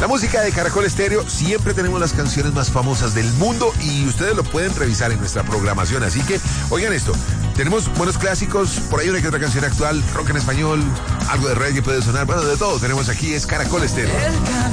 La música de Caracol Estéreo, siempre tenemos las canciones más famosas del mundo y ustedes lo pueden revisar en nuestra programación. Así que, oigan esto, tenemos buenos clásicos, por ahí una que otra canción actual, rock en español, algo de reggae puede sonar, bueno, de todo tenemos aquí, es Caracol Estéreo.